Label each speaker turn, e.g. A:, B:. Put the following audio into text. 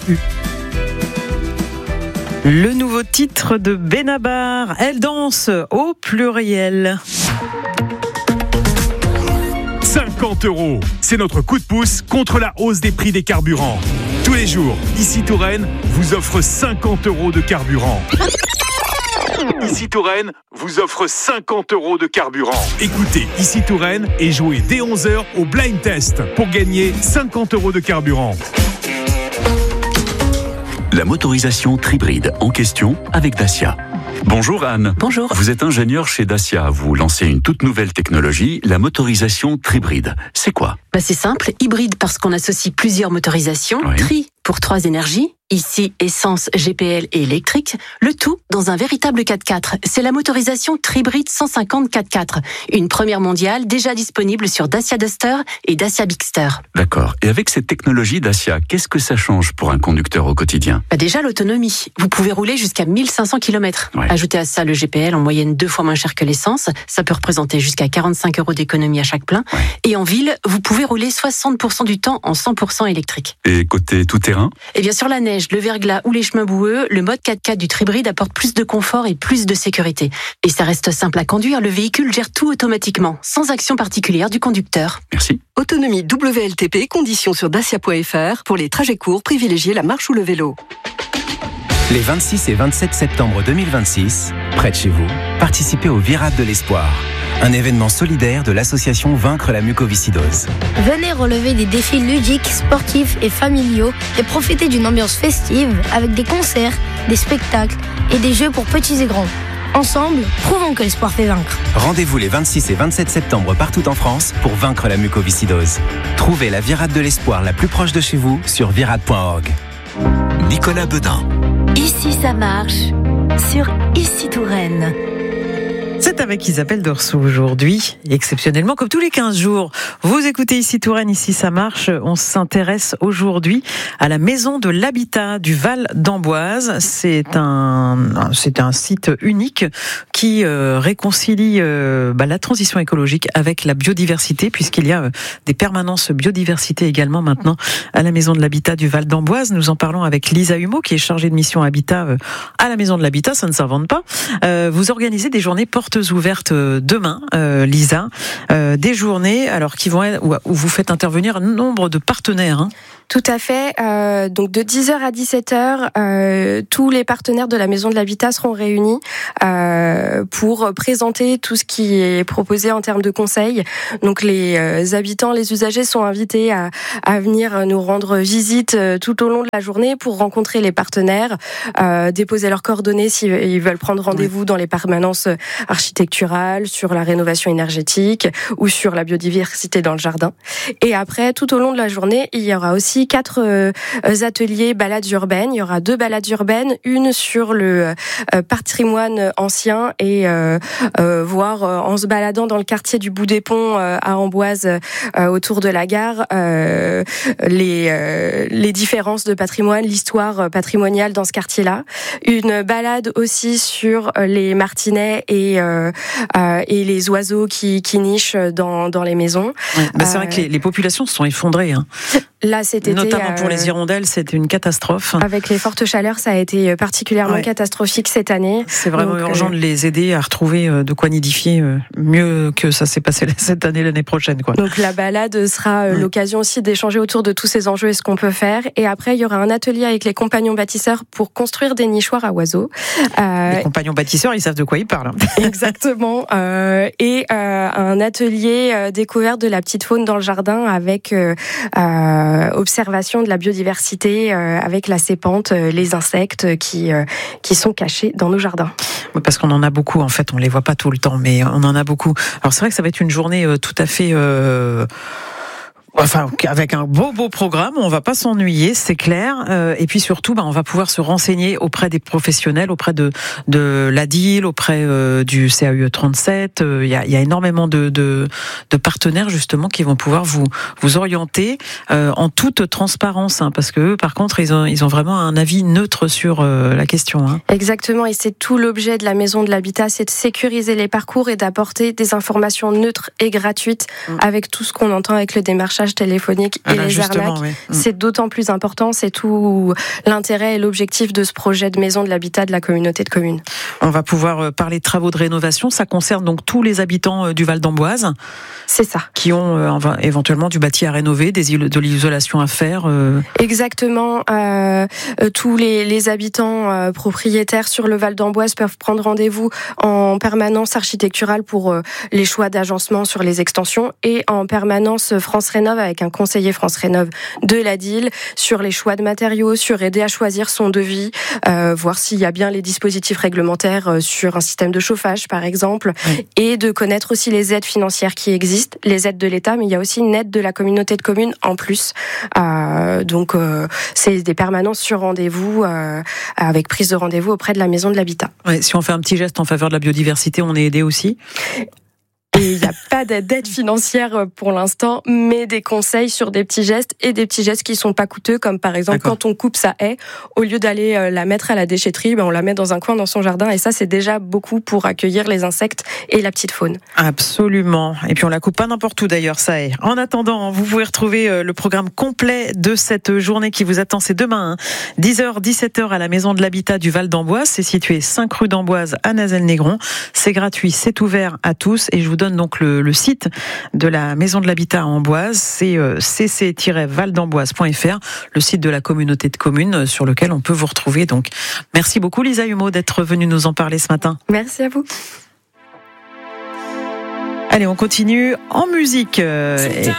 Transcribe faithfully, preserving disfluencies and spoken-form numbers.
A: U. Le nouveau titre de Benabar, Elle danse au pluriel.
B: cinquante euros, c'est notre coup de pouce contre la hausse des prix des carburants. Tous les jours, Ici Touraine vous offre cinquante euros de carburant. Ici Touraine vous offre cinquante euros de carburant. Écoutez Ici Touraine et jouez dès onze heures au blind test pour gagner cinquante euros de carburant.
C: La motorisation Tribride en question avec Dacia. Bonjour Anne.
D: Bonjour.
C: Vous êtes ingénieur chez Dacia. Vous lancez une toute nouvelle technologie, la motorisation Tribride. C'est quoi ?
D: Bah c'est simple, hybride parce qu'on associe plusieurs motorisations,
C: Oui.
D: tri pour trois énergies, ici essence, G P L et électrique, le tout dans un véritable quatre-quatre. C'est la motorisation Tribride cent cinquante quatre-quatre, une première mondiale déjà disponible sur Dacia Duster et Dacia Bigster.
C: D'accord. Et avec cette technologie Dacia, qu'est-ce que ça change pour un conducteur au quotidien ?
D: Bah déjà l'autonomie, vous pouvez rouler jusqu'à mille cinq cents kilomètres.
C: Ouais.
D: Ajoutez à ça le G P L en moyenne deux fois moins cher que l'essence, ça peut représenter jusqu'à quarante-cinq euros d'économie à chaque plein.
C: Ouais.
D: Et en ville, vous pouvez rouler soixante pour cent du temps en cent pour cent électrique.
C: Et côté tout-terrain ?
D: Et bien sur la neige, le verglas ou les chemins boueux, le mode quatre-quatre du Tribride apporte plus de confort et plus de sécurité. Et ça reste simple à conduire, le véhicule gère tout automatiquement, sans action particulière du conducteur.
C: Merci.
E: Autonomie W L T P, conditions sur dacia point f r. Pour les trajets courts, privilégiez la marche ou le vélo.
F: Les vingt-six et vingt-sept septembre deux mille vingt-six, près de chez vous, participez au Virade de l'Espoir, un événement solidaire de l'association Vaincre la mucoviscidose.
G: Venez relever des défis ludiques, sportifs et familiaux et profitez d'une ambiance festive avec des concerts, des spectacles et des jeux pour petits et grands. Ensemble, prouvons que l'espoir fait vaincre.
F: Rendez-vous les vingt-six et vingt-sept septembre partout en France pour vaincre la mucoviscidose. Trouvez la Virade de l'Espoir la plus proche de chez vous sur virade point org.
C: Nicolas Bedin.
H: Ici ça marche, sur Ici Touraine.
A: C'est avec Isabelle Dorso aujourd'hui, exceptionnellement, comme tous les quinze jours. Vous écoutez Ici Touraine, ici ça marche. On s'intéresse aujourd'hui à la maison de l'habitat du Val d'Amboise. C'est un, c'est un site unique qui euh, réconcilie euh, bah, la transition écologique avec la biodiversité, puisqu'il y a euh, des permanences biodiversité également maintenant à la maison de l'habitat du Val d'Amboise. Nous en parlons avec Lisa Humeau, qui est chargée de mission habitat euh, à la maison de l'habitat. Ça ne s'invente pas. Euh, vous organisez des journées portes ouvertes demain, euh, Lisa, euh, des journées alors qui vont être, où, où vous faites intervenir un nombre de partenaires. Hein.
I: Tout à fait. Euh, donc de dix heures à dix-sept heures, euh, tous les partenaires de la Maison de l'Habitat seront réunis euh, pour présenter tout ce qui est proposé en termes de conseils. Donc les euh, habitants, les usagers sont invités à, à venir nous rendre visite tout au long de la journée pour rencontrer les partenaires, euh, déposer leurs coordonnées s'ils veulent prendre rendez-vous oui. dans les permanences architecturales, sur la rénovation énergétique ou sur la biodiversité dans le jardin. Et après, tout au long de la journée, il y aura aussi quatre euh, ateliers balades urbaines. Il y aura deux balades urbaines, une sur le euh, patrimoine ancien et euh, euh, voir euh, en se baladant dans le quartier du Bout des Ponts euh, à Amboise, euh, autour de la gare, euh, les euh, les différences de patrimoine, l'histoire patrimoniale dans ce quartier-là. Une balade aussi sur les martinets et euh, euh, et les oiseaux qui qui nichent dans dans les maisons.
A: Ouais, bah c'est euh, vrai que les, les populations se sont effondrées. Hein.
I: Là, c'était
A: notamment pour les hirondelles, c'était une catastrophe.
I: Avec les fortes chaleurs, ça a été particulièrement ouais. catastrophique cette année.
A: C'est vraiment
I: Donc,
A: urgent euh... de les aider à retrouver de quoi nidifier mieux que ça s'est passé cette année, l'année prochaine, quoi.
I: Donc la balade sera ouais. l'occasion aussi d'échanger autour de tous ces enjeux et ce qu'on peut faire. Et après, il y aura un atelier avec les compagnons bâtisseurs pour construire des nichoirs à oiseaux.
A: Euh... Les compagnons bâtisseurs, ils savent de quoi ils parlent.
I: Exactement. Euh, et euh, un atelier euh, découverte de la petite faune dans le jardin avec euh, euh, observation de la biodiversité euh, avec la sépante, euh, les insectes qui euh, qui sont cachés dans nos jardins.
A: Parce qu'on en a beaucoup, en fait, on les voit pas tout le temps, mais on en a beaucoup. Alors c'est vrai que ça va être une journée euh, tout à fait... Euh Enfin, avec un beau beau programme, on va pas s'ennuyer, c'est clair. Euh, et puis surtout, bah, on va pouvoir se renseigner auprès des professionnels, auprès de de l'A D I L, auprès euh, du C A U trente-sept. Il euh, y a il y a énormément de de de partenaires justement qui vont pouvoir vous vous orienter euh, en toute transparence, hein, parce que eux, par contre, ils ont ils ont vraiment un avis neutre sur euh, la question. Hein.
I: Exactement, et c'est tout l'objet de la maison de l'habitat, c'est de sécuriser les parcours et d'apporter des informations neutres et gratuites mmh. avec tout ce qu'on entend avec le démarchage démarchage téléphonique et
A: ah,
I: les arnaques.
A: Oui.
I: C'est d'autant plus important, c'est tout l'intérêt et l'objectif de ce projet de maison de l'habitat de la communauté de communes.
A: On va pouvoir parler de travaux de rénovation. Ça concerne donc tous les habitants du Val d'Amboise.
I: C'est ça.
A: Qui ont euh, éventuellement du bâti à rénover, des, de l'isolation à faire. Euh...
I: Exactement. Euh, euh, tous les, les habitants euh, propriétaires sur le Val d'Amboise peuvent prendre rendez-vous en permanence architecturale pour euh, les choix d'agencement sur les extensions et en permanence France Rénov avec un conseiller France Rénov de la D I L sur les choix de matériaux, sur aider à choisir son devis, euh, voir s'il y a bien les dispositifs réglementaires euh, sur un système de chauffage par exemple, oui. Et de connaître aussi les aides financières qui existent. Les aides de l'État, mais il y a aussi une aide de la communauté de communes en plus. Euh, donc, euh, c'est des permanences sur rendez-vous euh, avec prise de rendez-vous auprès de la maison de l'habitat.
A: Ouais, si on fait un petit geste en faveur de la biodiversité, on est aidé aussi.
I: Et il n'y a pas d'aide financière pour l'instant, mais des conseils sur des petits gestes et des petits gestes qui sont pas coûteux, comme par exemple D'accord. quand on coupe sa haie, au lieu d'aller la mettre à la déchetterie, ben on la met dans un coin dans son jardin et ça c'est déjà beaucoup pour accueillir les insectes et la petite faune.
A: Absolument. Et puis on la coupe pas n'importe où d'ailleurs, ça est. En attendant, vous pouvez retrouver le programme complet de cette journée qui vous attend, c'est demain, hein. dix heures, dix-sept heures à la Maison de l'Habitat du Val d'Amboise. C'est situé cinq rue d'Amboise à Nazelles-Négron. C'est gratuit, c'est ouvert à tous et je vous donne donc le, le site de la Maison de l'Habitat à Amboise, c'est euh, c c tiret val d'amboise point f r, le site de la communauté de communes sur lequel on peut vous retrouver. Donc, merci beaucoup Lisa Humeau d'être venue nous en parler ce matin.
I: Merci à vous.
A: Allez, on continue en musique. Euh,